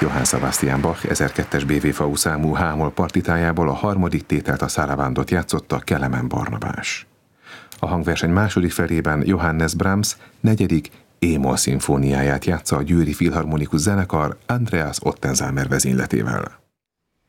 Johann Sebastian Bach 1002-es BV-FAU számú H-moll partitájából a harmadik tételt, a Szaravandot játszotta Kelemen Barnabás. A hangverseny második felében Johannes Brahms negyedik E-moll szimfóniáját játsza a Győri Filharmonikus Zenekar Andreas Ottenzámer vezényletével.